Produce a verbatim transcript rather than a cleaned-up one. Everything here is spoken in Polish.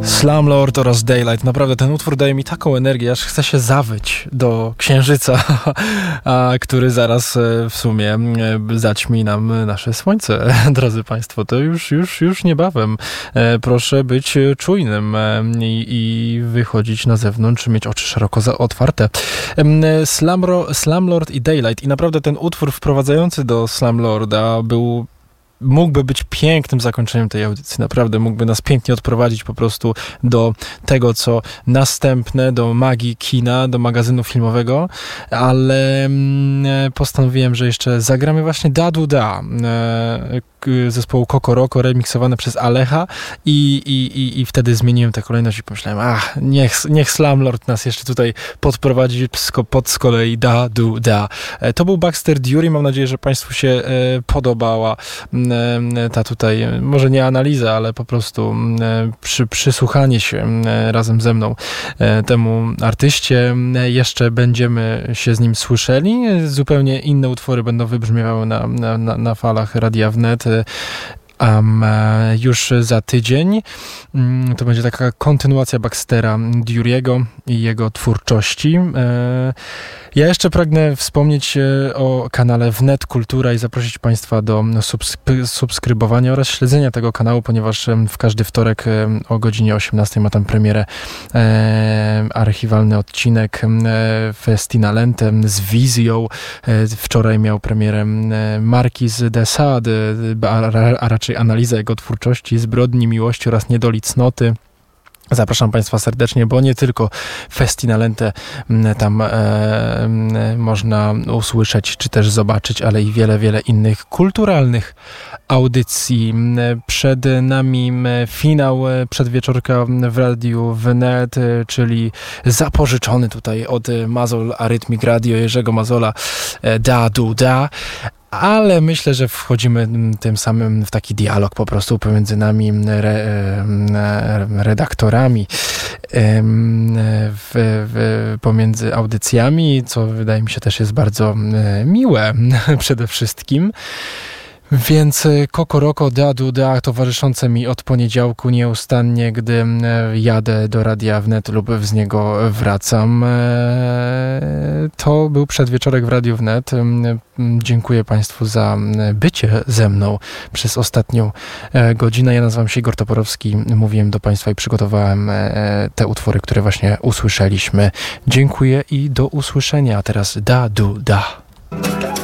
Slumlord oraz Daylight. Naprawdę ten utwór daje mi taką energię, aż chce się zawyć do księżyca, a który zaraz w sumie zaćmi nam nasze słońce. Drodzy Państwo, to już, już, już niebawem. Proszę być czujnym i, i wychodzić na zewnątrz, mieć oczy szeroko otwarte. Slumro, Slumlord i Daylight. I naprawdę ten utwór wprowadzający do Slumlorda był mógłby być pięknym zakończeniem tej audycji. Naprawdę mógłby nas pięknie odprowadzić po prostu do tego, co następne, do magii kina, do magazynu filmowego, ale postanowiłem, że jeszcze zagramy właśnie Da Du Da zespołu Kokoroko, remiksowane przez Alecha i, i, i, i wtedy zmieniłem tę kolejność i pomyślałem, ach, niech, niech Slumlord nas jeszcze tutaj podprowadzi pod z kolei Da Du Da. To był Baxter Dury. Mam nadzieję, że Państwu się podobała ta tutaj, może nie analiza, ale po prostu przy, przysłuchanie się razem ze mną temu artyście. Jeszcze będziemy się z nim słyszeli. Zupełnie inne utwory będą wybrzmiewały na, na, na falach Radia Wnet. Um, już za tydzień. To będzie taka kontynuacja Baxtera Dury'ego i jego twórczości. Ja jeszcze pragnę wspomnieć o kanale Wnet Kultura i zaprosić Państwa do subskry- subskrybowania oraz śledzenia tego kanału, ponieważ w każdy wtorek o godzinie osiemnastej ma tam premierę e, archiwalny odcinek e, Festinalente z wizją. E, wczoraj miał premierę Marquis de Sade, a, a raczej analiza jego twórczości, zbrodni, miłości oraz niedoli cnoty. Zapraszam Państwa serdecznie, bo nie tylko Festinalente tam e, można usłyszeć, czy też zobaczyć, ale i wiele, wiele innych kulturalnych audycji. Przed nami finał przedwieczorka w Radiu Wnet, czyli zapożyczony tutaj od Mazol Arytmik Radio Jerzego Mazola Da Du Da. Ale myślę, że wchodzimy tym samym w taki dialog po prostu pomiędzy nami, re, redaktorami, w, w, pomiędzy audycjami, co wydaje mi się też jest bardzo miłe przede wszystkim. Więc Kokoroko, Da Du Da, towarzyszące mi od poniedziałku nieustannie, gdy jadę do Radia Wnet lub z niego wracam. To był przedwieczorek w Radiu Wnet. Dziękuję Państwu za bycie ze mną przez ostatnią godzinę. Ja nazywam się Igor Toporowski, mówiłem do Państwa i przygotowałem te utwory, które właśnie usłyszeliśmy. Dziękuję i do usłyszenia. A teraz Da Du Da.